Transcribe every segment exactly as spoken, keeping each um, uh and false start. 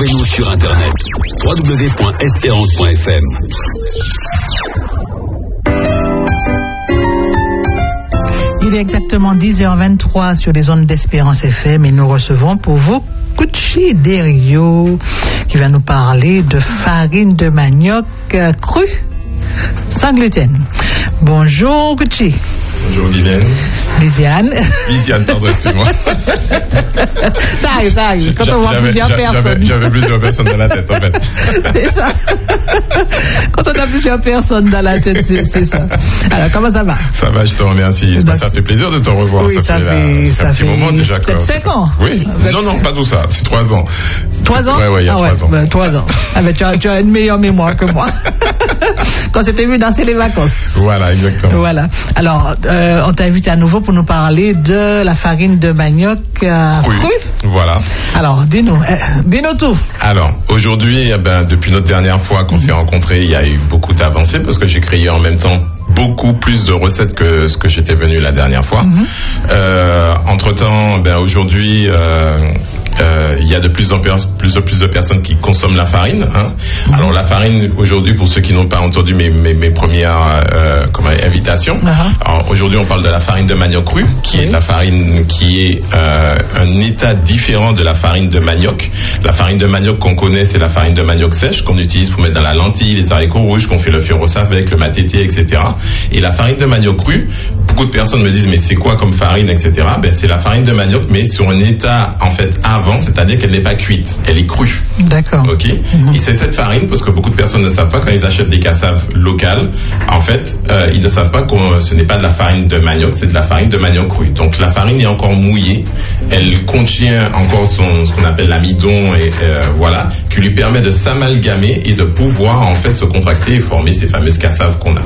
Retrouvez-nous sur Internet w w w point espérance point f m. Il est exactement dix heures vingt-trois sur les ondes d'Espérance F M et nous recevons pour vous Kuchi Derio qui va nous parler de farine de manioc euh, crue sans gluten. Bonjour Kuchi. Bonjour Liliane. Lisiane. Lisiane, pardon, excuse-moi. Ça arrive, ça arrive. Quand on voit j'avais, plusieurs j'avais, personnes. J'avais plusieurs personnes dans la tête, en fait. C'est ça. Quand on a plusieurs personnes dans la tête, c'est, c'est ça. Alors, comment ça va? Ça va, je te remercie. Bah, ça fait plaisir de te revoir. Oui, ça, ça fait, fait, ça un petit fait moment déjà. Peut-être cinq ans. Oui. Non, non, pas tout ça. C'est trois ans. Trois ans? Ouais, ouais, il y a ah, trois ouais. ans. Ben, trois ans. Ah, ben, tu as, tu as une meilleure mémoire que moi. Quand c'était vu danser les vacances. Voilà, exactement. Voilà. Alors, euh, on t'a invité à nouveau pour nous parler de la farine de manioc euh, crue. crue. Voilà. Alors, dis-nous, euh, dis-nous tout. Alors, aujourd'hui, eh ben, depuis notre dernière fois qu'on mmh. s'est rencontrés, il y a eu beaucoup d'avancées parce que j'ai créé en même temps beaucoup plus de recettes que ce que j'étais venu la dernière fois. Mmh. Euh, entre-temps, ben, aujourd'hui, euh, euh, il y a de plus en plus, plus de personnes qui consomment la farine. Hein. Mmh. Alors, la farine, aujourd'hui, pour ceux qui n'ont pas entendu mes, mes, mes premières euh, comment, invitations, mmh. alors, aujourd'hui, on parle de la farine de manioc crue, qui oui. est la farine qui est euh, un état différent de la farine de manioc. La farine de manioc qu'on connaît, c'est la farine de manioc sèche qu'on utilise pour mettre dans la lentille, les haricots rouges, qu'on fait le firosa avec, le matété, et cetera. Et la farine de manioc crue, beaucoup de personnes me disent mais c'est quoi comme farine, et cetera. Ben c'est la farine de manioc mais sur un état en fait avant, c'est-à-dire qu'elle n'est pas cuite, elle est crue. D'accord. Ok. Mm-hmm. Et c'est cette farine parce que beaucoup de personnes ne savent pas quand ils achètent des cassaves locales, en fait euh, ils ne savent pas que ce n'est pas de la farine de manioc, c'est de la farine de manioc crue. Donc la farine est encore mouillée, elle contient encore son ce qu'on appelle l'amidon et euh, voilà, qui lui permet de s'amalgamer et de pouvoir en fait se contracter et former ces fameuses cassaves qu'on a.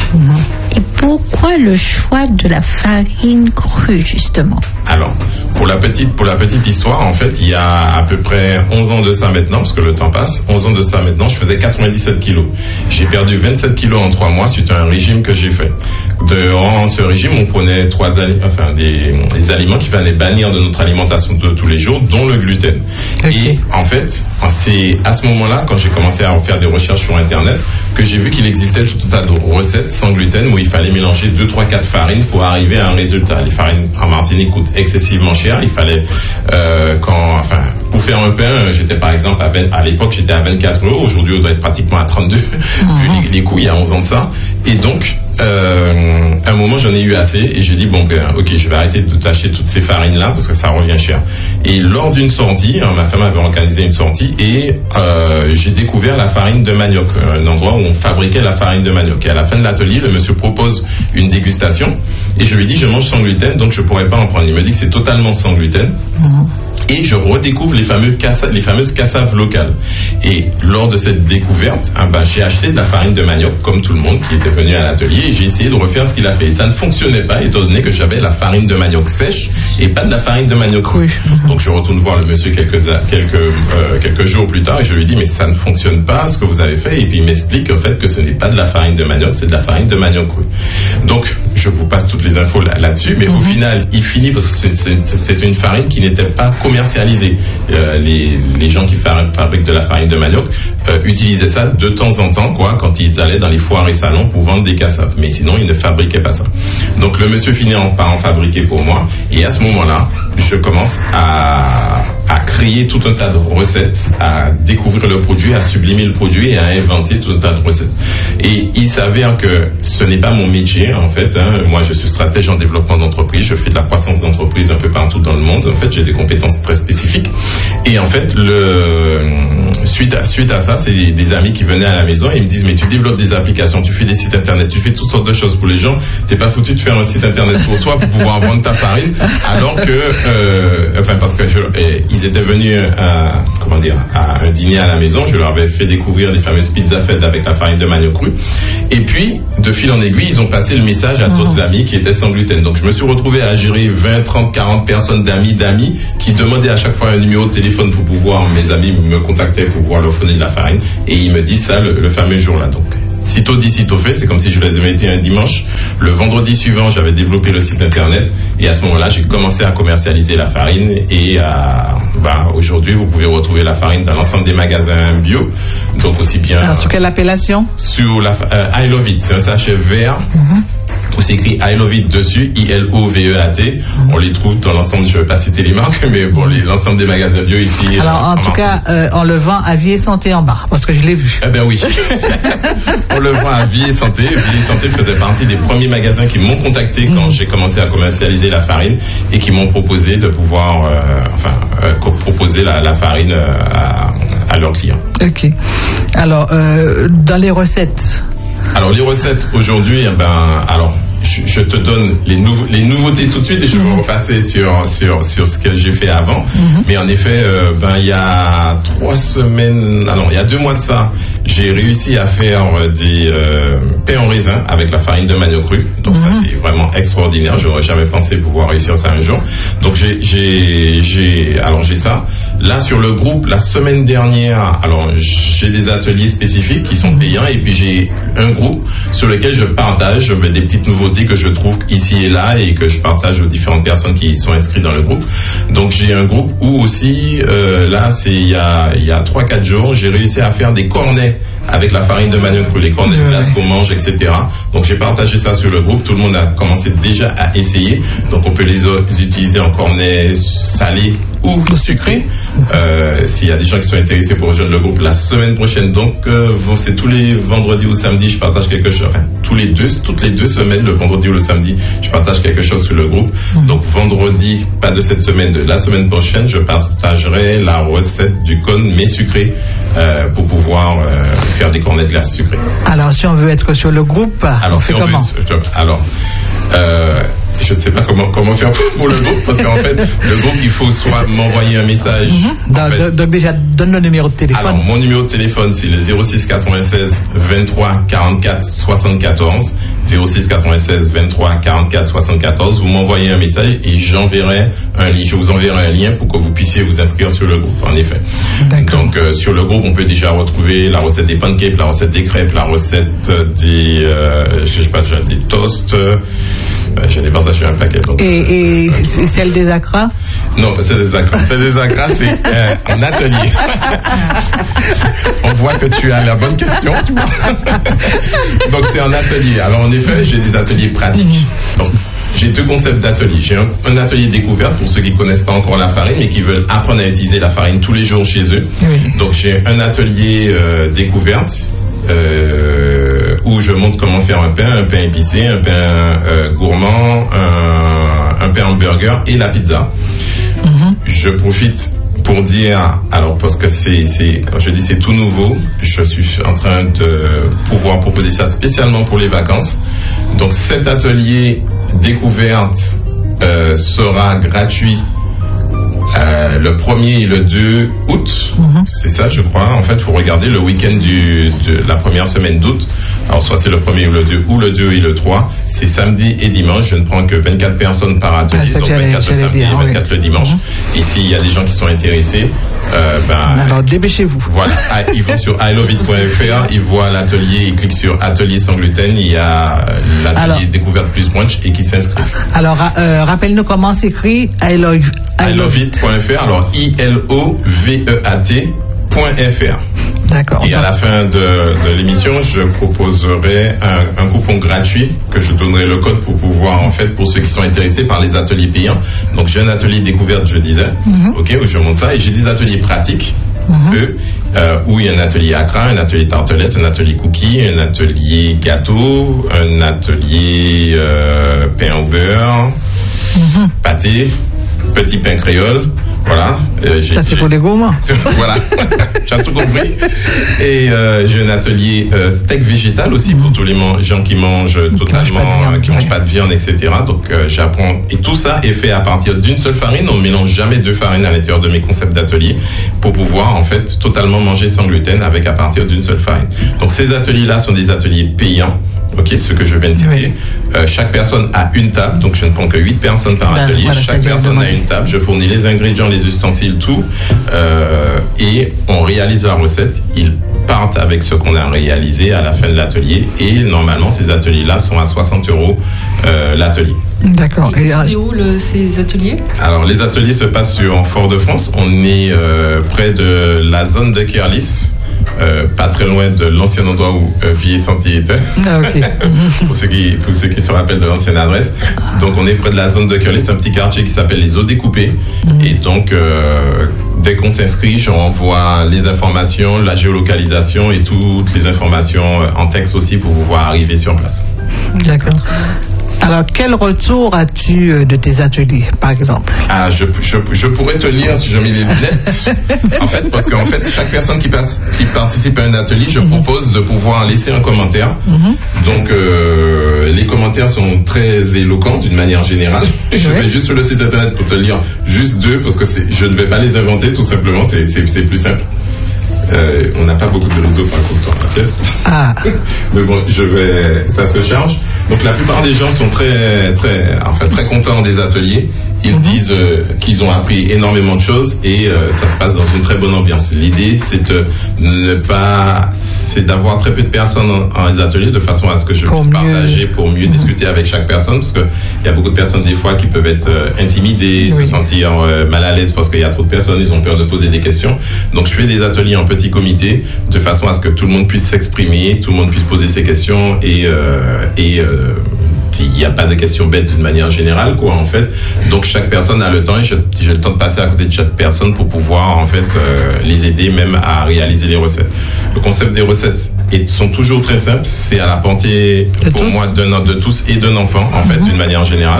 Et pourquoi le choix de la farine crue, justement? Alors, pour la petite, pour la petite histoire, en fait, il y a à peu près onze ans de ça maintenant, parce que le temps passe, onze ans de ça maintenant, je faisais quatre-vingt-dix-sept kilos. J'ai perdu vingt-sept kilos en trois mois suite à un régime que j'ai fait. Durant ce régime, on prenait trois, enfin, des, des aliments qui fallait bannir de notre alimentation de tous les jours, dont le gluten. Okay. Et en fait, c'est à ce moment-là, quand j'ai commencé à faire des recherches sur Internet, que j'ai vu qu'il existait tout un tas de recettes sans gluten où il fallait mélanger deux, trois, quatre farines pour arriver à un résultat. Les farines en Martinique coûtent excessivement cher. Il fallait, euh, quand, enfin, pour faire un pain, j'étais par exemple à, vingt, à l'époque, j'étais à vingt-quatre euros. Aujourd'hui, on doit être pratiquement à trente-deux, mm-hmm. vu les, les coûts, il y a onze ans de ça. Et donc, euh, à un moment, j'en ai eu assez et j'ai dit, bon, ben, ok, je vais arrêter de tâcher toutes ces farines-là parce que ça revient cher. Et lors d'une sortie, hein, ma femme avait organisé une sortie et euh, j'ai découvert la farine de manioc, un endroit où on fabriquait la farine de manioc. Et à la fin de l'atelier, le monsieur propose une dégustation et je lui dis, je mange sans gluten, donc je pourrais pas en prendre. Il me dit que c'est totalement sans gluten. Mmh. Et je redécouvre les, fameux cassa, les fameuses cassaves locales. Et lors de cette découverte, hein, ben, j'ai acheté de la farine de manioc, comme tout le monde qui était venu à l'atelier, et j'ai essayé de refaire ce qu'il a fait. Et ça ne fonctionnait pas, étant donné que j'avais la farine de manioc sèche et pas de la farine de manioc crue. Oui. Donc je retourne voir le monsieur quelques, quelques, euh, quelques jours plus tard, et je lui dis, mais ça ne fonctionne pas, ce que vous avez fait. Et puis il m'explique en fait que ce n'est pas de la farine de manioc, c'est de la farine de manioc crue. Donc je vous passe toutes les infos là, là-dessus, mais mm-hmm. au final, il finit parce que c'est, c'est, c'est une farine qui n'était pas commercialisée. Euh, les, les gens qui fabriquent de la farine de manioc euh, utilisaient ça de temps en temps, quoi, quand ils allaient dans les foires et salons pour vendre des cassaves. Mais sinon, ils ne fabriquaient pas ça. Donc le monsieur finit en, par en fabriquer pour moi. Et à ce moment-là, je commence à, à créer tout un tas de recettes, à découvrir le produit, à sublimer le produit et à inventer tout un tas de recettes. Et il s'avère que ce n'est pas mon métier, en fait. Hein. Moi, je suis stratège en développement d'entreprise. Je fais de la croissance d'entreprise un peu partout dans le monde. En fait, j'ai des compétences très spécifiques. Et en fait, le, suite, à, suite à ça, c'est des, des amis qui venaient à la maison et ils me disent, mais tu développes des applications, tu fais des sites internet, tu fais toutes sortes de choses pour les gens. T'es pas foutu de faire un site internet pour toi pour pouvoir vendre ta farine. Alors que, euh, enfin, parce que je, et, ils étaient venus à, comment dire, à un dîner à la maison. Je leur avais fait découvrir les fameuses pizzas faites avec la farine de manioc crue. Et puis, de fil en aiguille, ils ont passé le message à d'autres mmh. amis qui étaient sans gluten. Donc, je me suis retrouvé à gérer vingt, trente, quarante personnes d'amis, d'amis qui demandaient à chaque fois un numéro de téléphone pour pouvoir, mes amis me contactaient pour pouvoir leur fournir de la farine. Et ils me disent ça le, le fameux jour-là. Donc, Sitôt dit, sitôt fait, c'est comme si je les mettais un dimanche. Le vendredi suivant, j'avais développé le site internet et à ce moment-là, j'ai commencé à commercialiser la farine et à, bah, aujourd'hui, vous pouvez retrouver la farine dans l'ensemble des magasins bio. Donc aussi bien. Alors, sur quelle appellation? Sur la euh, I Love It, c'est un sachet vert. Mm-hmm. Où c'est écrit I Love It dessus, I L O V E A T. Mm-hmm. On les trouve dans l'ensemble, je ne vais pas citer les marques, mais bon, les, l'ensemble des magasins bio ici. Alors, en, en tout cas, euh, on le vend à Vie et Santé en bas, parce que je l'ai vu. Eh bien oui. On le vend à Vie et Santé. Vie et Santé faisait partie des premiers magasins qui m'ont contacté quand mm-hmm. j'ai commencé à commercialiser la farine et qui m'ont proposé de pouvoir, euh, enfin, euh, proposer la, la farine euh, à, à leurs clients. Ok. Alors, euh, dans les recettes. Alors les recettes aujourd'hui, eh ben, alors je, je te donne les, nouveau, les nouveautés tout de suite et je vais mmh. repasser sur, sur, sur ce que j'ai fait avant. Mmh. Mais en effet, euh, ben, il y a trois semaines, ah non, il y a deux mois de ça, j'ai réussi à faire des euh, pains en raisin avec la farine de manioc cru. Donc mmh. ça c'est vraiment extraordinaire. J'aurais jamais pensé pouvoir réussir ça un jour. Donc j'ai, j'ai, j'ai, alors j'ai ça. Là sur le groupe, la semaine dernière, alors j'ai des ateliers spécifiques qui sont payants et puis j'ai un groupe sur lequel je partage des petites nouveautés que je trouve ici et là et que je partage aux différentes personnes qui sont inscrites dans le groupe. Donc j'ai un groupe où aussi, euh, là c'est il y a il y a trois quatre jours, j'ai réussi à faire des cornets avec la farine de manioc cru, les cornets de glace qu'on mange, et cetera. Donc j'ai partagé ça sur le groupe. Tout le monde a commencé déjà à essayer. Donc on peut les, les utiliser en cornets salés ou sucrés. Euh, s'il y a des gens qui sont intéressés pour rejoindre le groupe la semaine prochaine, donc euh, c'est tous les vendredis ou samedis, je partage quelque chose. Enfin, tous les deux, toutes les deux semaines, le vendredi ou le samedi, je partage quelque chose sur le groupe. Mmh. Donc vendredi, pas de cette semaine, de la semaine prochaine, je partagerai la recette du cône mais sucré euh, pour pouvoir euh, faire des cornets de glace sucrée. Alors, si on veut être sur le groupe, alors, c'est si comment veut, Alors, euh, je ne sais pas comment, comment faire pour, pour le groupe, parce qu'en fait, le groupe, il faut soit m'envoyer un message. Mm-hmm. Donc, fait, donc, déjà, donne le numéro de téléphone. Alors, mon numéro de téléphone, c'est le zéro six quatre-vingt-seize vingt-trois quarante-quatre soixante-quatorze. zéro six quatre-vingt-seize vingt-trois quarante-quatre soixante-quatorze. Vous m'envoyez un message et j'enverrai un lien. Je vous enverrai un lien pour que vous puissiez vous inscrire sur le groupe, en effet. D'accord. Donc, euh, sur le groupe, on peut déjà retrouver la recette des pancakes, la recette des crêpes, la recette des, euh, je sais pas, des toasts. Euh, je n'ai partagé un paquet. Donc, et et euh, celle des acras? Non, c'est des acras. C'est des acras, c'est euh, un atelier. On voit que tu as la bonne question, tu vois. Donc, c'est un atelier. Alors, en effet, j'ai des ateliers pratiques. Donc, j'ai deux concepts d'atelier. J'ai un, un atelier découverte pour ceux qui ne connaissent pas encore la farine mais qui veulent apprendre à utiliser la farine tous les jours chez eux. Oui. Donc, j'ai un atelier euh, découverte euh, où je montre comment faire un pain, un pain épicé, un pain euh, gourmand, un, un pain hamburger et la pizza. Mm-hmm. Je profite pour dire, alors parce que c'est, c'est, quand je dis c'est tout nouveau, je suis en train de pouvoir proposer ça spécialement pour les vacances. Donc cet atelier découverte euh, sera gratuit euh, le premier et le deux août. Mm-hmm. C'est ça, je crois. En fait, il faut regarder le week-end du, de la première semaine d'août. Alors, soit c'est le premier ou le deux, ou le deux et le trois. C'est samedi et dimanche. Je ne prends que vingt-quatre personnes par atelier. Ah, donc vingt-quatre le samedi dire, et vingt-quatre oui. le dimanche. Mm-hmm. Et s'il y a des gens qui sont intéressés, euh, ben, alors dépêchez-vous. Voilà, ils vont sur i love it point f r, ils voient l'atelier, ils cliquent sur atelier sans gluten, il y a l'atelier alors, découverte plus brunch et qui s'inscrivent. Alors, euh, rappelle-nous comment s'écrit I love, I love it point f r, alors I L O V E A T point F R. D'accord. Et à la fin de, de l'émission, je proposerai un, un coupon gratuit que je donnerai le code pour pouvoir, en fait, pour ceux qui sont intéressés par les ateliers payants. Donc, j'ai un atelier découverte, je disais, mm-hmm. ok, où je montre ça, et j'ai des ateliers pratiques, mm-hmm. eux, euh, où il y a un atelier acra, un atelier tartelette, un atelier cookie, un atelier gâteau, un atelier euh, pain au beurre, mm-hmm. pâté, petit pain créole. Voilà. Euh, j'ai, ça, c'est j'ai... pour les gourmands. Voilà. Tu as tout compris. Et euh, j'ai un atelier euh, steak végétal aussi mmh. pour tous les man- gens qui mangent qui totalement, mangent viande, qui mangent ouais. pas de viande, et cetera. Donc, euh, j'apprends. Et tout ça est fait à partir d'une seule farine. On ne mélange jamais deux farines à l'intérieur de mes concepts d'atelier pour pouvoir, en fait, totalement manger sans gluten avec à partir d'une seule farine. Donc, ces ateliers-là sont des ateliers payants. Ok, ce que je viens de citer. Oui. Euh, chaque personne a une table, donc je ne prends que huit personnes par ben, atelier. Voilà, chaque personne a une table. Je fournis les ingrédients, les ustensiles, tout. Euh, et on réalise la recette. Ils partent avec ce qu'on a réalisé à la fin de l'atelier. Et normalement, ces ateliers-là sont à soixante euros euh, l'atelier. D'accord. Et, et où le, ces ateliers? Alors, les ateliers se passent sur Fort-de-France. On est euh, près de la zone de Kerlis. Euh, pas très loin de l'ancien endroit où euh, Villers Sentier était. Ah, okay. pour, ceux qui, pour ceux qui se rappellent de l'ancienne adresse. Donc on est près de la zone de Kerlis, c'est un petit quartier qui s'appelle les Eaux Découpées. Mm-hmm. Et donc euh, dès qu'on s'inscrit, je renvoie les informations, la géolocalisation et toutes les informations en texte aussi pour pouvoir arriver sur place. D'accord. Alors, quel retour as-tu de tes ateliers, par exemple? Ah, je, je, je pourrais te lire si je mets les lunettes. En fait, parce qu'en fait, chaque personne qui, passe, qui participe à un atelier, je mm-hmm. propose de pouvoir laisser un commentaire. Mm-hmm. Donc, euh, les commentaires sont très éloquents d'une manière générale. Je oui. vais juste sur le site internet pour te lire juste deux, parce que c'est, je ne vais pas les inventer, tout simplement, c'est, c'est, c'est plus simple. Euh, on n'a pas beaucoup de réseaux par contre dans la pièce. Ah. Mais bon, je vais, ça se charge. Donc la plupart des gens sont très, très, enfin très contents des ateliers. Ils mm-hmm. disent euh, qu'ils ont appris énormément de choses et euh, ça se passe dans une très bonne ambiance. L'idée, c'est de ne pas, c'est d'avoir très peu de personnes en, en les ateliers de façon à ce que je pour puisse mieux... partager pour mieux mm-hmm. discuter avec chaque personne, parce que il y a beaucoup de personnes des fois qui peuvent être euh, intimidées, oui. se sentir euh, mal à l'aise parce qu'il y a trop de personnes, ils ont peur de poser des questions. Donc je fais des ateliers en petit comité de façon à ce que tout le monde puisse s'exprimer, tout le monde puisse poser ses questions et euh, et euh, il n'y a pas de questions bêtes d'une manière générale, quoi, en fait. Donc, chaque personne a le temps et j'ai, j'ai le temps de passer à côté de chaque personne pour pouvoir, en fait, euh, les aider même à réaliser les recettes. Le concept des recettes est, sont toujours très simples. C'est à la portée, de pour tous. moi, d'un, de tous et d'un enfant, en fait, mm-hmm. d'une manière générale.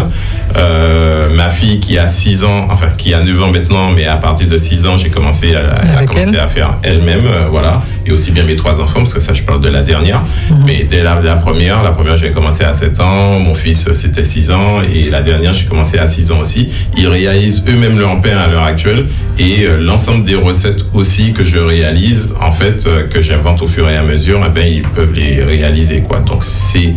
Euh, ma fille qui a six ans, enfin, qui a neuf ans maintenant, mais à partir de six ans, j'ai commencé à, elle a commencé à faire elle-même, euh, voilà. Et aussi bien mes trois enfants, parce que ça, je parle de la dernière. Mm-hmm. Mais dès la, la première, la première, j'ai commencé à sept ans. Mon fils, c'était six ans. Et la dernière, j'ai commencé à six ans aussi. Ils réalisent eux-mêmes leur pain à l'heure actuelle. Et euh, l'ensemble des recettes aussi que je réalise, en fait, euh, que j'invente au fur et à mesure, eh ben, ils peuvent les réaliser, quoi. Donc, c'est...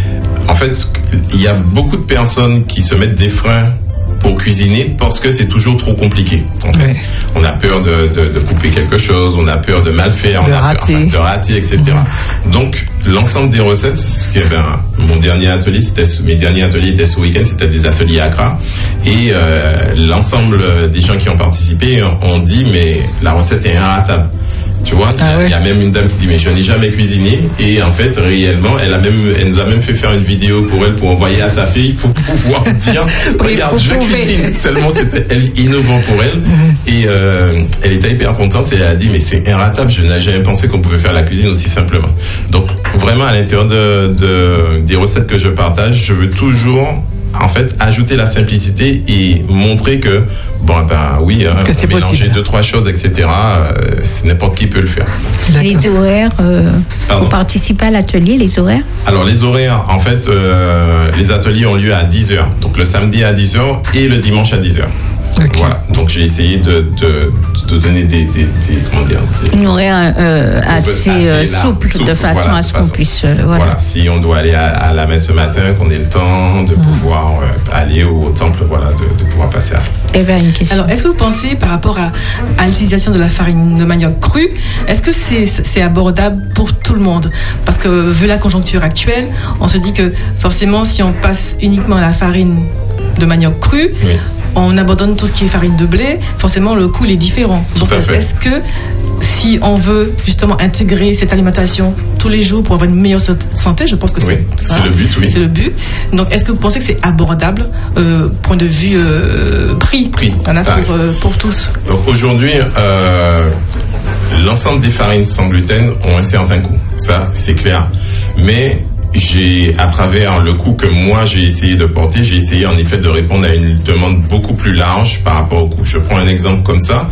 En fait, il y a beaucoup de personnes qui se mettent des freins pour cuisiner parce que c'est toujours trop compliqué. En fait. Oui. On a peur de, de, de couper quelque chose, on a peur de mal faire, de on a rater. peur enfin, de rater, et cetera. Mmh. Donc, l'ensemble des recettes, ce qui est, ben, mon dernier atelier, c'était, mes derniers ateliers étaient ce week-end, c'était des ateliers Accra. Et euh, l'ensemble des gens qui ont participé ont dit, mais la recette est inratable. Tu vois, ah il y a oui. même une dame qui dit mais je n'ai jamais cuisiné et en fait réellement elle a même elle nous a même fait faire une vidéo pour elle pour envoyer à sa fille pour pouvoir dire regarde je cuisine. Seulement c'était elle, innovant pour elle mm-hmm. et euh, elle était hyper contente et elle a dit mais c'est inratable, je n'avais jamais pensé qu'on pouvait faire la cuisine aussi simplement. Donc vraiment à l'intérieur de, de des recettes que je partage, je veux toujours en fait ajouter la simplicité et montrer que bon ben oui hein, que c'est mélanger possible. deux trois choses etc euh, n'importe qui peut le faire. Les horaires euh, pour participer à l'atelier, les horaires alors les horaires en fait euh, les ateliers ont lieu à dix heures, donc le samedi à dix heures et le dimanche à dix heures. Okay. Voilà, donc j'ai essayé de, de, de donner des, des, des comment dire des, un horaire euh, assez, assez euh, souple, souple de façon voilà, à ce qu'on façon. puisse euh, voilà. voilà, si on doit aller à, à la messe ce matin, qu'on ait le temps de mmh. pouvoir euh, aller au temple, voilà, de, de pouvoir passer à. Eva, une question. Alors, est-ce que vous pensez par rapport à, à l'utilisation de la farine de manioc crue, est-ce que c'est, c'est abordable pour tout le monde? Parce que vu la conjoncture actuelle, on se dit que forcément, si on passe uniquement à la farine de manioc crue, oui. on abandonne tout ce qui est farine de blé, forcément le coût est différent. Tout Donc à fait. Est-ce que si on veut justement intégrer cette alimentation tous les jours pour avoir une meilleure santé, je pense que oui, c'est, c'est hein, le but, oui. C'est le but. Donc est-ce que vous pensez que c'est abordable, euh, point de vue euh, prix, prix voilà, pour, euh, pour tous? Donc aujourd'hui, euh, l'ensemble des farines sans gluten ont un certain coût, ça c'est clair. Mais j'ai, à travers le coût que moi j'ai essayé de porter, j'ai essayé en effet de répondre à une demande beaucoup plus large par rapport au coût. Je prends un exemple comme ça.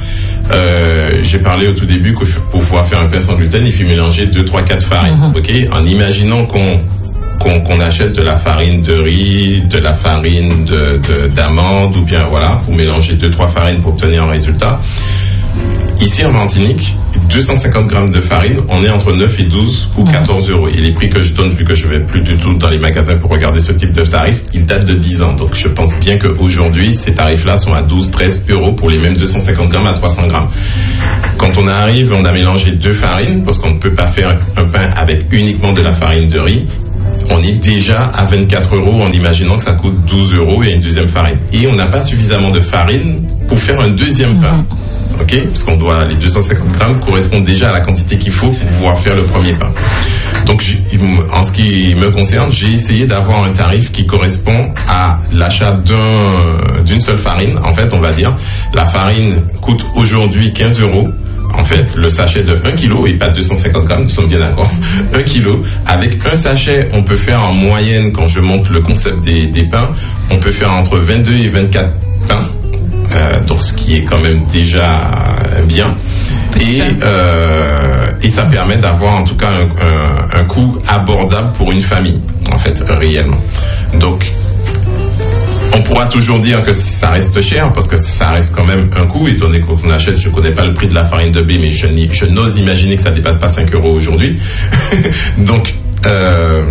Euh, j'ai parlé au tout début que pour pouvoir faire un pain sans gluten, il faut mélanger deux, trois, quatre farines. Mm-hmm. Ok, en imaginant qu'on Qu'on, qu'on achète de la farine de riz, de la farine de, de, d'amande ou bien voilà, pour mélanger deux, trois farines pour obtenir un résultat. Ici en Martinique, deux cent cinquante grammes de farine, on est entre neuf et douze ou quatorze euros. Et les prix que je donne, vu que je ne vais plus du tout dans les magasins pour regarder ce type de tarif, ils datent de dix ans. Donc je pense bien qu'aujourd'hui, ces tarifs-là sont à douze, treize euros pour les mêmes deux cent cinquante grammes à trois cents grammes. Quand on arrive, on a mélangé deux farines, parce qu'on ne peut pas faire un pain avec uniquement de la farine de riz. On est déjà à vingt-quatre euros en imaginant que ça coûte douze euros et une deuxième farine. Et on n'a pas suffisamment de farine pour faire un deuxième pain. Ok, parce qu'on doit, les deux cent cinquante grammes correspondent déjà à la quantité qu'il faut pour pouvoir faire le premier pain. Donc, en ce qui me concerne, j'ai essayé d'avoir un tarif qui correspond à l'achat d'un, d'une seule farine. En fait, on va dire, la farine coûte aujourd'hui quinze euros. En fait, le sachet de un kilo, et pas deux cent cinquante grammes, nous sommes bien d'accord, un kilo. Avec un sachet, on peut faire en moyenne, quand je monte le concept des, des pains, on peut faire entre vingt-deux et vingt-quatre pains. Euh, donc ce qui est quand même déjà bien et, euh, et ça permet d'avoir en tout cas un, un, un coût abordable pour une famille en fait réellement. Donc on pourra toujours dire que ça reste cher parce que ça reste quand même un coût étant donné qu'on achète, je connais pas le prix de la farine de blé mais je, je n'ose imaginer que ça dépasse pas cinq euros aujourd'hui. Donc euh,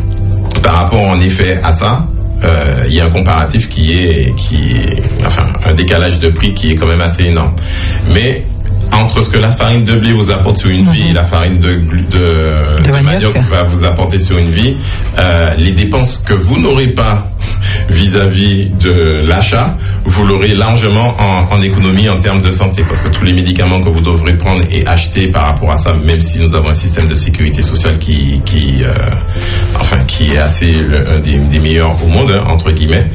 par rapport en effet à ça, il euh, y a un comparatif qui est, qui est, enfin, un décalage de prix qui est quand même assez énorme. Mais entre ce que la farine de blé vous apporte sur une vie et la farine de, de, de, de manioc va vous apporter sur une vie, euh, les dépenses que vous n'aurez pas vis-à-vis de l'achat, vous l'aurez largement en, en économie en termes de santé, parce que tous les médicaments que vous devrez prendre et acheter par rapport à ça, même si nous avons un système de sécurité sociale qui, qui, euh, enfin, qui est assez un des, des meilleurs au monde, hein, entre guillemets,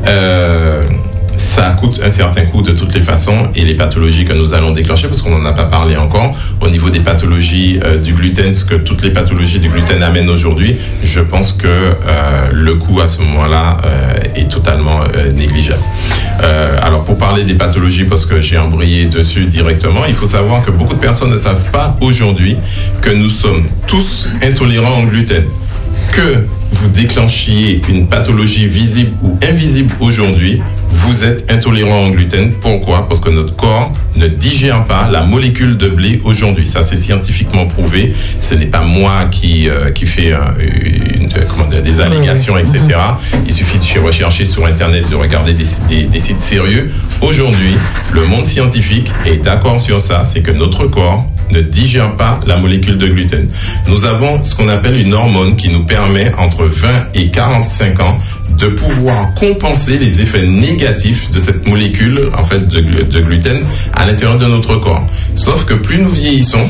euh, ça coûte un certain coût de toutes les façons et les pathologies que nous allons déclencher, parce qu'on n'en a pas parlé encore, au niveau des pathologies euh, du gluten, ce que toutes les pathologies du gluten amènent aujourd'hui, je pense que euh, le coût à ce moment-là euh, est totalement euh, négligeable. Euh, alors pour parler des pathologies, parce que j'ai embrayé dessus directement, il faut savoir que beaucoup de personnes ne savent pas aujourd'hui que nous sommes tous intolérants au gluten. Que vous déclenchiez une pathologie visible ou invisible aujourd'hui, vous êtes intolérant au gluten. Pourquoi? Parce que notre corps ne digère pas la molécule de blé aujourd'hui. Ça, c'est scientifiquement prouvé. Ce n'est pas moi qui, euh, qui fais euh, une, comment dire, des allégations, et cetera. Il suffit de rechercher sur Internet, de regarder des, des, des sites sérieux. Aujourd'hui, le monde scientifique est d'accord sur ça. C'est que notre corps ne digère pas la molécule de gluten. Nous avons ce qu'on appelle une hormone qui nous permet, entre vingt et quarante-cinq ans, de pouvoir compenser les effets négatifs de cette molécule, en fait, de, de gluten à l'intérieur de notre corps. Sauf que plus nous vieillissons,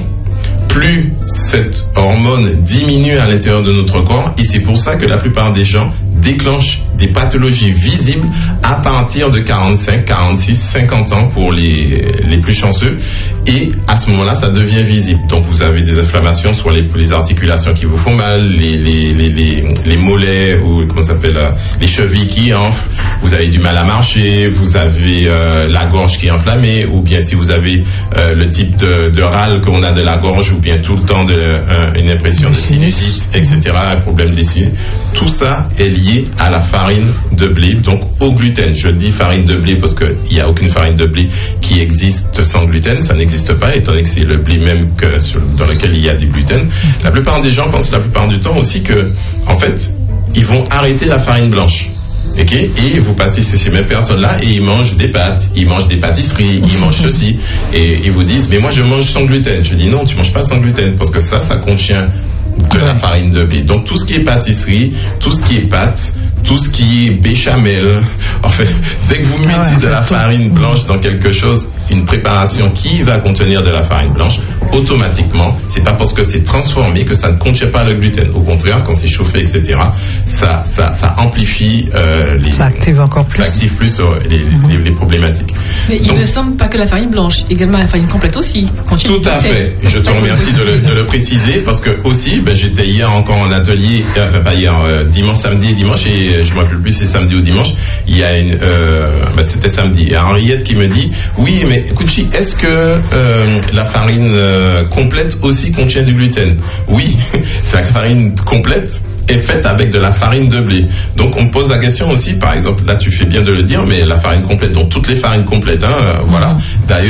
plus cette hormone diminue à l'intérieur de notre corps, et c'est pour ça que la plupart des gens déclenchent des pathologies visibles à partir de quarante-cinq, quarante-six, cinquante ans pour les, les plus chanceux, et à ce moment-là, ça devient visible. Donc vous avez des inflammations sur les, les articulations qui vous font mal, les, les, les, les, les mollets, ou comment ça s'appelle, les chevilles qui enflent, vous avez du mal à marcher, vous avez euh, la gorge qui est enflammée, ou bien si vous avez euh, le type de, de râle qu'on a de la gorge, ou bien tout le temps de, euh, une impression de sinusite, et cetera, un problème des sinus. Tout ça est lié à la farine de blé, donc au gluten. Je dis farine de blé parce qu'il n'y a aucune farine de blé qui existe sans gluten, ça n'existe pas, étant donné que c'est le blé même que, sur, dans lequel il y a du gluten. La plupart des gens pensent la plupart du temps aussi que, en fait, ils vont arrêter la farine blanche. Okay? Et vous passez chez ces mêmes personnes-là et ils mangent des pâtes, ils mangent des pâtisseries, ils mangent ceci, et ils vous disent, mais moi je mange sans gluten. Je dis non, tu manges pas sans gluten, parce que ça, ça contient de la farine de blé. Donc tout ce qui est pâtisserie, tout ce qui est pâtes, tout ce qui est béchamel, en fait, dès que vous mettez ah ouais, de la farine blanche dans quelque chose, une préparation qui va contenir de la farine blanche, automatiquement, c'est pas parce que c'est transformé que ça ne contient pas le gluten. Au contraire, quand c'est chauffé, et cetera, ça, ça, ça amplifie euh, les. Ça active encore plus. Ça active plus euh, les, mm-hmm. les, les problématiques. Mais donc, il ne semble pas que la farine blanche, également la farine complète aussi. Tout à fait. Je te remercie de le, de le préciser parce que aussi, ben, j'étais hier encore en atelier, enfin pas hier, euh, dimanche, samedi et dimanche, et je ne me rappelle plus si c'est samedi ou dimanche. Il y a une, euh, ben, c'était samedi. Et Henriette qui me dit, oui, mais Kouchi, est-ce que euh, la farine euh, complète aussi contient du gluten? Oui, c'est la farine complète est faite avec de la farine de blé. Donc on me pose la question aussi, par exemple, là tu fais bien de le dire, mais la farine complète, donc toutes les farines complètes, hein, euh, voilà. D'ailleurs,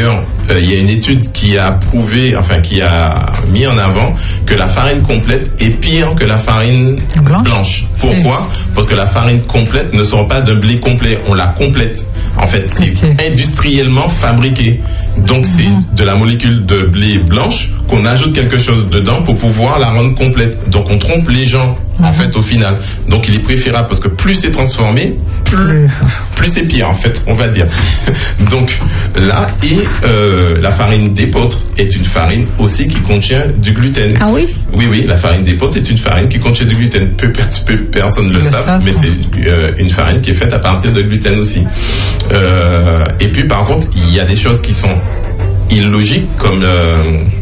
euh, il y a une étude qui a prouvé, enfin qui a mis en avant que la farine complète est pire que la farine blanche. blanche. Pourquoi ? Parce que la farine complète ne sort pas d'un blé complet, on la complète. En fait, c'est okay. industriellement fabriqué. Donc c'est mm-hmm. de la molécule de blé blanche qu'on ajoute quelque chose dedans pour pouvoir la rendre complète. Donc on trompe les gens mm-hmm. en fait au final. Donc il est préférable parce que plus c'est transformé, plus, plus c'est pire en fait, on va dire. Donc là, et euh, la farine d'épeautre est une farine aussi qui contient du gluten. Ah oui ? Oui, oui, la farine d'épeautre est une farine qui contient du gluten. Peu, peu, personne ne le sait, mais c'est euh, une farine qui est faite à partir de gluten aussi. Euh, et puis par contre, il y a des choses qui sont illogiques comme euh,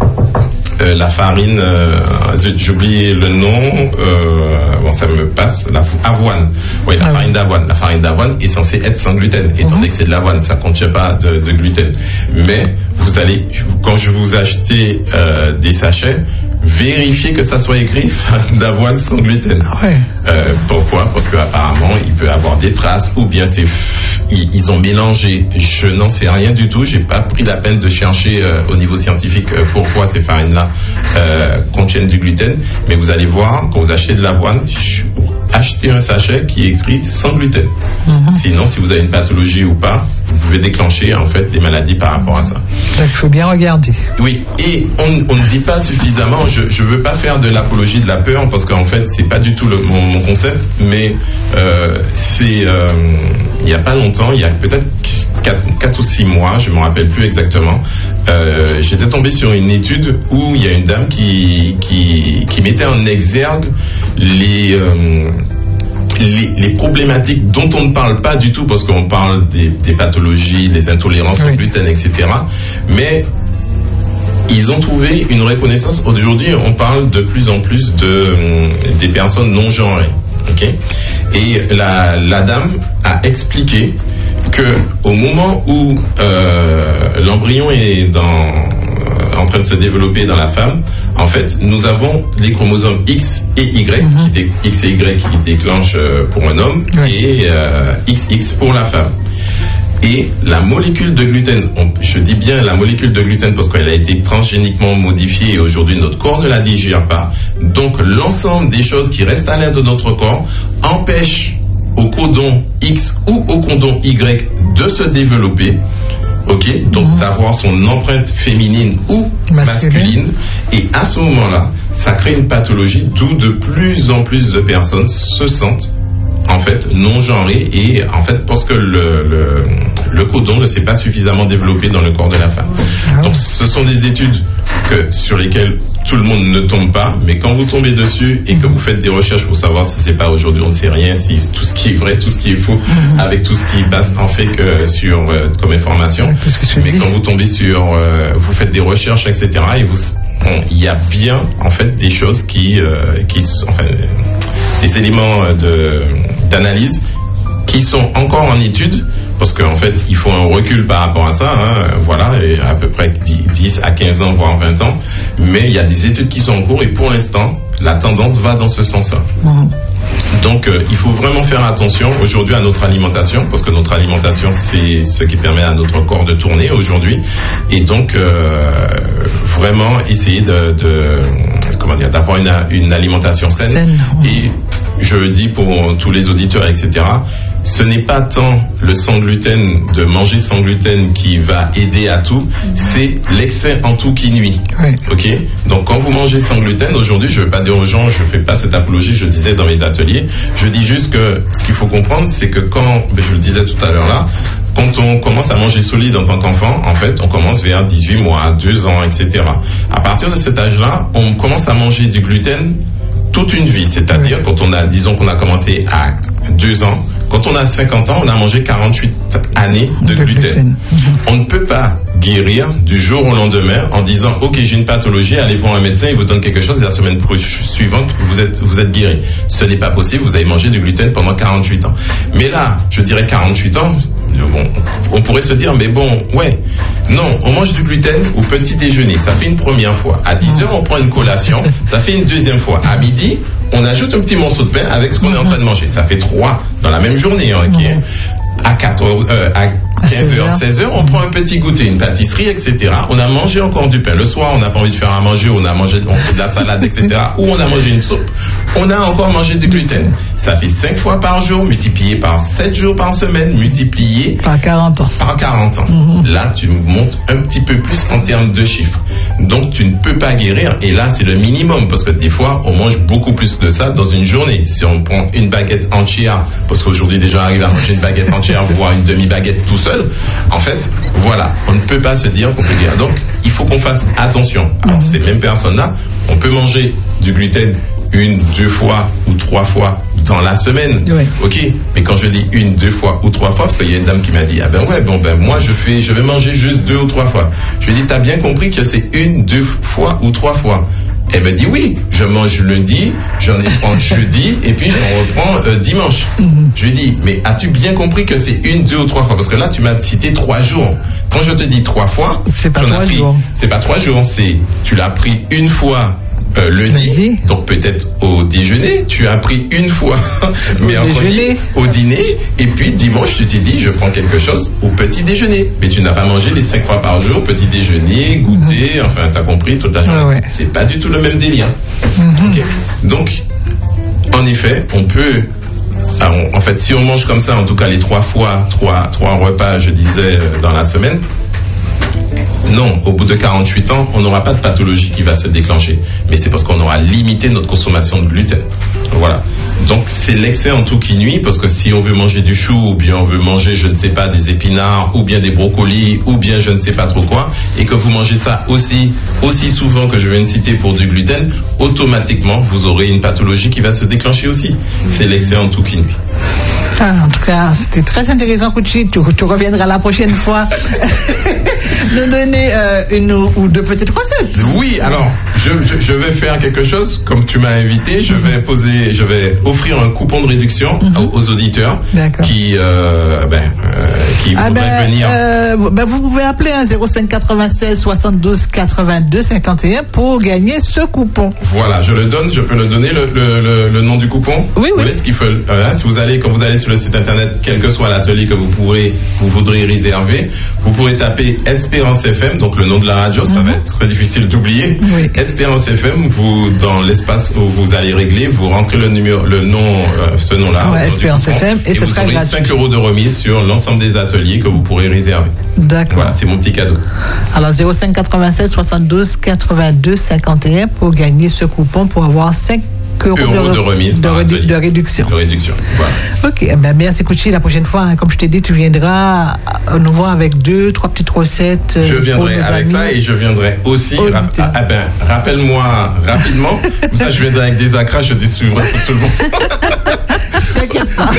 euh, la farine, euh, j'oublie le nom, euh, bon ça me passe, la avoine. Oui, la ah farine oui. d'avoine. La farine d'avoine est censée être sans gluten, étant donné mm-hmm. que c'est de l'avoine, ça ne contient pas de, de gluten. Mais vous allez, quand je vous achetez euh, des sachets, vérifiez que ça soit écrit farine d'avoine sans gluten. Ouais. Euh, pourquoi ? Parce qu'apparemment, il peut y avoir des traces, ou bien c'est ils, ils ont mélangé. Je n'en sais rien du tout. J'ai pas pris la peine de chercher euh, au niveau scientifique euh, pourquoi ces farines-là euh, contiennent du gluten. Mais vous allez voir, quand vous achetez de l'avoine, achetez un sachet qui est écrit sans gluten. Mm-hmm. Sinon, si vous avez une pathologie ou pas, vous pouvez déclencher en fait des maladies par rapport à ça. Donc, il faut bien regarder. Oui, et on, on ne dit pas suffisamment. Je ne veux pas faire de l'apologie de la peur parce qu'en fait, c'est pas du tout le, mon, mon concept, mais euh, c'est euh, il n'y a pas longtemps, il y a peut-être quatre ou six mois, je ne me rappelle plus exactement. Euh, j'étais tombé sur une étude où il y a une dame qui qui, qui mettait en exergue les euh, Les, les problématiques dont on ne parle pas du tout parce qu'on parle des, des pathologies, des intolérances oui. au gluten, et cetera. Mais ils ont trouvé une reconnaissance. Aujourd'hui, on parle de plus en plus de, des personnes non genrées. Okay? Et la, la dame a expliqué que au moment où euh, l'embryon est dans, en train de se développer dans la femme, en fait, nous avons les chromosomes X et Y, mm-hmm. qui dé, X et Y qui déclenchent euh, pour un homme, oui. et euh, X X pour la femme. Et la molécule de gluten, on, je dis bien la molécule de gluten parce qu'elle a été transgéniquement modifiée et aujourd'hui notre corps ne la digère pas. Donc l'ensemble des choses qui restent à l'intérieur de notre corps empêchent au codon X ou au codon Y de se développer. Ok, donc mmh. d'avoir son empreinte féminine ou masculine. masculine, et à ce moment-là, ça crée une pathologie d'où de plus en plus de personnes se sentent en fait non genrées et en fait parce que le, le, le codon ne s'est pas suffisamment développé dans le corps de la femme. Ah. Donc ce sont des études que, sur lesquelles tout le monde ne tombe pas, mais quand vous tombez dessus et que vous faites des recherches pour savoir si c'est pas aujourd'hui, on ne sait rien, si tout ce qui est vrai, tout ce qui est faux, mm-hmm. avec tout ce qui base en fait que sur euh, comme information. Mais quand vous tombez sur, euh, vous faites des recherches, et cetera. Et vous, il y a bien en fait des choses qui, euh, qui, enfin, des éléments de d'analyse qui sont encore en étude. Parce qu'en fait, il faut un recul par rapport à ça, hein, voilà, et à peu près dix à quinze ans, voire vingt ans. Mais il y a des études qui sont en cours et pour l'instant, la tendance va dans ce sens-là. Mmh. Donc, euh, il faut vraiment faire attention aujourd'hui à notre alimentation, parce que notre alimentation, c'est ce qui permet à notre corps de tourner aujourd'hui. Et donc, euh, vraiment essayer de, de comment dire, d'avoir une, une alimentation saine. saine. Et je le dis pour tous les auditeurs, et cetera, ce n'est pas tant le sans gluten, de manger sans gluten qui va aider à tout, c'est l'excès en tout qui nuit. Oui. Ok. Donc quand vous mangez sans gluten, aujourd'hui, je ne veux pas dire aux gens, je ne fais pas cette apologie, je disais dans mes ateliers, je dis juste que ce qu'il faut comprendre, c'est que quand, je le disais tout à l'heure là, quand on commence à manger solide en tant qu'enfant, en fait, on commence vers dix-huit mois, deux ans, et cetera. À partir de cet âge-là, on commence à manger du gluten toute une vie, c'est-à-dire oui. quand on a, disons qu'on a commencé à deux ans, quand on a cinquante ans, on a mangé quarante-huit années de gluten. gluten. On ne peut pas guérir du jour au lendemain en disant ok, j'ai une pathologie, allez voir un médecin, il vous donne quelque chose et la semaine suivante vous êtes, vous êtes guéri. Ce n'est pas possible, vous avez mangé du gluten pendant quarante-huit ans. Mais là, je dirais quarante-huit ans, bon, on pourrait se dire mais bon, ouais, non, on mange du gluten au petit déjeuner, ça fait une première fois. À dix heures, on prend une collation, ça fait une deuxième fois. À midi, on ajoute un petit morceau de pain avec ce qu'on est en train de manger. Ça fait trois dans la même journée. Hein, okay. À quatre heures, euh, à quinze heures, seize heures, on prend un petit goûter, une pâtisserie, et cetera. On a mangé encore du pain. Le soir, on n'a pas envie de faire à manger, on a mangé on fait de la salade, et cetera. Ou on a mangé une soupe. On a encore mangé du gluten. Ça fait cinq fois par jour, multiplié par sept jours par semaine, multiplié par quarante ans. Par quarante ans. Mm-hmm. Là, tu montes un petit peu plus en termes de chiffres. Donc, tu ne peux pas guérir. Et là, c'est le minimum, parce que des fois, on mange beaucoup plus de ça dans une journée. Si on prend une baguette entière, parce qu'aujourd'hui, déjà, arrive à manger une baguette entière, voire une demi-baguette tout seul, en fait, voilà, on ne peut pas se dire qu'on peut guérir. Donc, il faut qu'on fasse attention. Alors, mm-hmm. ces mêmes personnes-là, on peut manger du gluten une, deux fois ou trois fois dans la semaine. Oui. Ok, mais quand je dis une, deux fois ou trois fois, parce qu'il y a une dame qui m'a dit, ah ben ouais, bon ben moi je fais, je vais manger juste deux ou trois fois. Je lui ai dit, t'as bien compris que c'est une, deux fois ou trois fois? Elle me dit oui, je mange lundi, j'en ai prends jeudi et puis j'en reprends euh, dimanche. Mm-hmm. Je lui dis, mais as-tu bien compris que c'est une, deux ou trois fois? Parce que là tu m'as cité trois jours. Quand je te dis trois fois, c'est pas trois pris, jours. C'est pas trois jours, c'est tu l'as pris une fois. Euh, lundi, lundi, donc peut-être au déjeuner, tu as pris une fois, mais au, déjeuner. au dîner, et puis dimanche, tu t'es dit, je prends quelque chose au petit déjeuner. Mais tu n'as pas mangé les cinq fois par jour, petit déjeuner, goûter, mm-hmm. enfin, t'as compris, toute la journée. Ah ouais. C'est pas du tout le même délire. Mm-hmm. Okay. Donc, en effet, on peut. Alors, en fait, si on mange comme ça, en tout cas les trois fois, trois, trois repas, je disais, dans la semaine. Non, au bout de quarante-huit ans, on n'aura pas de pathologie qui va se déclencher. Mais c'est parce qu'on aura limité notre consommation de gluten. Voilà. Donc c'est l'excès en tout qui nuit, parce que si on veut manger du chou, ou bien on veut manger, je ne sais pas, des épinards, ou bien des brocolis, ou bien je ne sais pas trop quoi, et que vous mangez ça aussi, aussi souvent que je viens de citer pour du gluten, automatiquement, vous aurez une pathologie qui va se déclencher aussi. C'est l'excès en tout qui nuit. Ah, en tout cas, c'était très intéressant, Kouchi. Tu, tu reviendras la prochaine fois nous donner euh, une ou deux petites recettes. Oui, alors, je, je, je vais faire quelque chose, comme tu m'as invité, je vais poser, je vais offrir un coupon de réduction mm-hmm. aux auditeurs qui, euh, ben, euh, qui ah voudraient ben, venir. Euh, ben vous pouvez appeler un zéro cinq quatre-vingt-seize soixante-douze quatre-vingt-deux cinquante et un pour gagner ce coupon. Voilà, je le donne, je peux le donner, le, le, le, le nom du coupon. Oui, oui. oui ce qu'il faut, euh, si vous allez, quand vous allez sur le site internet, quel que soit l'atelier que vous pourrez, vous voudrez réserver, vous pourrez taper Espérance F M, donc le nom de la radio, mm-hmm. ça va être très difficile d'oublier. Oui. Espérance F M, vous, dans l'espace où vous allez régler, vous rentrez le numéro, le nom, euh, ce nom-là. Ouais, Espérance F M, et, et ce sera gratuit. Vous aurez cinq euros de remise sur l'ensemble des ateliers que vous pourrez réserver. D'accord. Voilà, c'est mon petit cadeau. Alors, zéro cinq quatre-vingt-seize soixante-douze quatre-vingt-deux cinquante et un pour gagner ce coupon pour avoir cinq euros de, de remise de, rédu- de réduction. De réduction. Voilà. Ok, ben merci Kouchi. La prochaine fois, hein, comme je t'ai dit, tu viendras nous voir avec deux, trois petites recettes. Je viendrai avec ça et je viendrai aussi. Ra- ah, ah ben, rappelle-moi rapidement. Comme ça, je viendrai avec des acras, je distribuerai pour tout le monde. T'inquiète pas.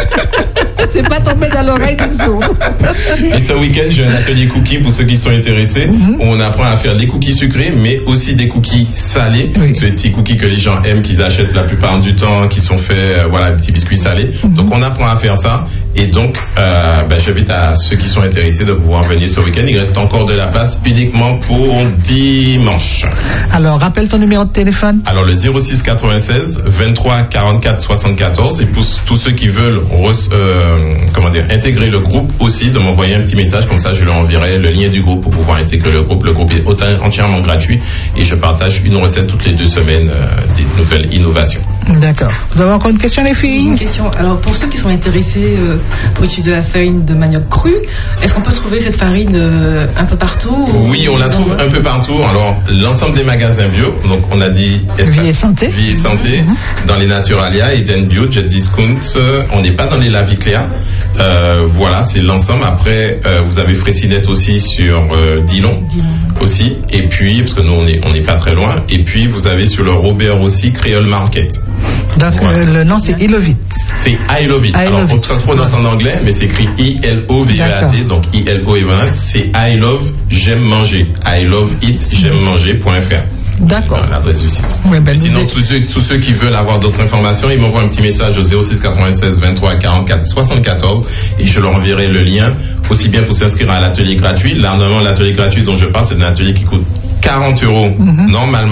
C'est pas tombé dans l'oreille d'une sourde. Et ce week-end, j'ai un atelier cookies pour ceux qui sont intéressés, mm-hmm. où on apprend à faire des cookies sucrés, mais aussi des cookies salés. Oui. Ce petits cookies que les gens aiment, qu'ils achètent la plupart du temps, qui sont faits, euh, voilà, petits biscuits salés. Mm-hmm. Donc, on apprend à faire ça. Et donc, euh, ben, j'invite à ceux qui sont intéressés de pouvoir venir ce week-end. Il reste encore de la place uniquement pour dimanche. Alors, rappelle ton numéro de téléphone. Alors, le zéro six quatre-vingt-seize vingt-trois quarante-quatre soixante-quatorze. Et pour tous ceux qui veulent re- euh, comment dire, intégrer le groupe aussi, de m'envoyer un petit message. Comme ça, je leur enverrai le lien du groupe pour pouvoir intégrer le groupe. Le groupe est entièrement gratuit. Et je partage une recette toutes les deux semaines euh, des nouvelles innovations. D'accord. Vous avez encore une question, les filles? Une question. Alors, pour ceux qui sont intéressés euh, pour utiliser la farine de manioc crue, est-ce qu'on peut trouver cette farine euh, un peu partout? Oui, on la trouve un peu partout. Alors, l'ensemble des magasins bio, donc on a dit Vie et Santé, Vie et Santé, mm-hmm. dans les Naturalia, Eden Bio, Jet Discount, euh, on n'est pas dans les La Vie Claire. Euh, voilà, c'est l'ensemble. Après, euh, vous avez Frécinette aussi sur euh, Dillon, Dillon aussi. Et puis, parce que nous, on n'est on est pas très loin. Et puis, vous avez sur le Robert aussi Créole Market. Donc, voilà. euh, le nom, c'est I Love It. C'est I Love It. I Alors, love it. Ça se prononce en anglais, mais c'est écrit I L O V E A T. Donc, I L O V E A T, c'est I Love, j'aime manger. I Love It, j'aime manger point F R. D'accord. L'adresse du site. Oui, ben sinon, tous ceux, tous ceux qui veulent avoir d'autres informations, ils m'envoient un petit message au zéro six quatre-vingt-seize vingt-trois quarante-quatre soixante-quatorze et je leur enverrai le lien, aussi bien pour s'inscrire à l'atelier gratuit. Là, normalement, l'atelier gratuit dont je parle, c'est un atelier qui coûte quarante euros mm-hmm. normalement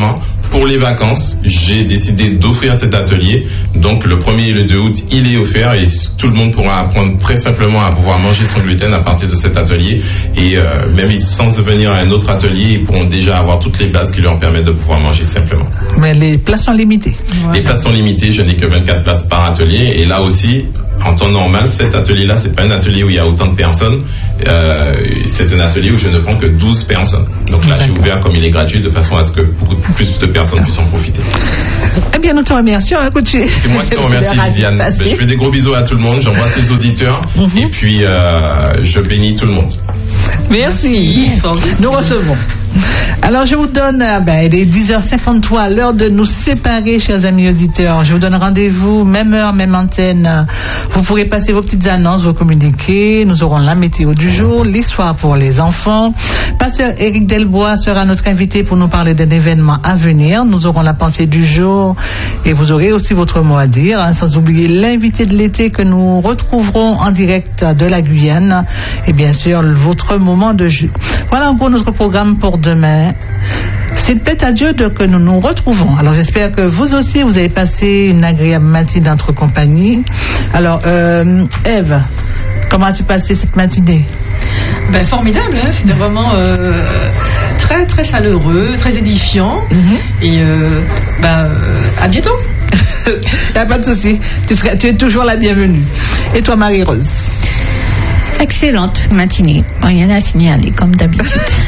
pour les vacances, j'ai décidé d'offrir cet atelier. Donc le premier et le deux août, il est offert et tout le monde pourra apprendre très simplement à pouvoir manger son gluten à partir de cet atelier. Et euh, même sans venir à un autre atelier, ils pourront déjà avoir toutes les bases qui leur permettent de pouvoir manger simplement. Mais les places sont limitées. Voilà. Les places sont limitées, je n'ai que vingt-quatre places par atelier. Et là aussi, en temps normal, cet atelier-là, c'est pas un atelier où il y a autant de personnes. Euh, c'est un atelier où je ne prends que douze personnes. Donc là, j'ai ouvert comme il est gratuit de façon à ce que beaucoup plus de personnes puissent en profiter. Eh bien, nous te remercions, hein, coach. C'est moi qui te remercie, Viviane. Ben, je fais des gros bisous à tout le monde, j'embrasse les auditeurs mm-hmm. et puis euh, je bénis tout le monde. Merci. Nous recevons. Alors, je vous donne, ben, il est dix heures cinquante-trois, l'heure de nous séparer, chers amis auditeurs. Je vous donne rendez-vous, même heure, même antenne. Vous pourrez passer vos petites annonces, vos communiqués. Nous aurons la météo du jour, l'histoire pour les enfants. Pasteur Éric Delbois sera notre invité pour nous parler d'un événement à venir. Nous aurons la pensée du jour et vous aurez aussi votre mot à dire, hein, sans oublier l'invité de l'été que nous retrouverons en direct de la Guyane et bien sûr votre moment de jus. Voilà encore notre programme pour demain. C'est peut-être à Dieu de, que nous nous retrouvons. Alors j'espère que vous aussi vous avez passé une agréable matinée entre compagnie. Alors euh, Ève, comment as-tu passé cette matinée? Ben, formidable, hein, c'était vraiment euh, très très chaleureux, très édifiant. Mm-hmm. Et euh, ben, euh, à bientôt. Il n'y a pas de souci, tu, serais, tu es toujours la bienvenue. Et toi, Marie-Rose? Excellente matinée, rien à signaler comme d'habitude.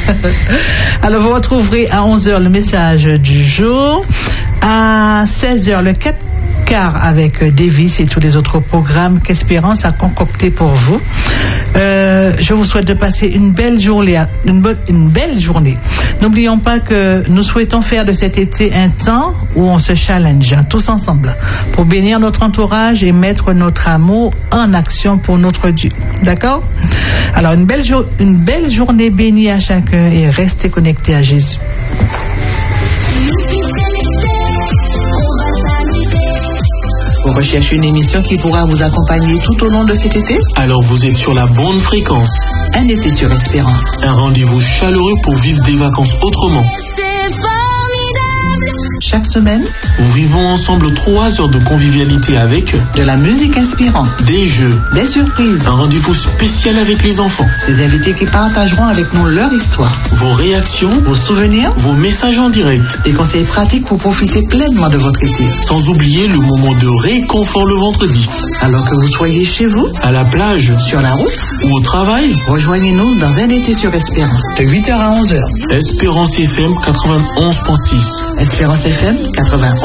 Alors vous retrouverez à onze heures le message du jour, à seize heures le quatre quarts avec Davis et tous les autres programmes qu'Espérance a concocté pour vous. Euh, je vous souhaite de passer une belle journée, une, be- une belle journée. N'oublions pas que nous souhaitons faire de cet été un temps où on se challenge tous ensemble pour bénir notre entourage et mettre notre amour en action pour notre Dieu. D'accord? Alors une belle, jo- une belle journée bénie à chacun et restez connectés à Jésus. Vous recherchez une émission qui pourra vous accompagner tout au long de cet été? Alors vous êtes sur la bonne fréquence. Un été sur Espérance. Un rendez-vous chaleureux pour vivre des vacances autrement. Chaque semaine, nous vivons ensemble trois heures de convivialité avec de la musique inspirante, des jeux, des surprises, un rendez-vous spécial avec les enfants, des invités qui partageront avec nous leur histoire, vos réactions, vos souvenirs, vos messages en direct, des conseils pratiques pour profiter pleinement de votre été. Sans oublier le moment de réconfort le vendredi. Alors que vous soyez chez vous, à la plage, sur la route ou au travail, rejoignez-nous dans un été sur Espérance, de huit heures à onze heures. Espérance F M quatre-vingt-onze virgule six. Espérance F M quatre-vingt-onze.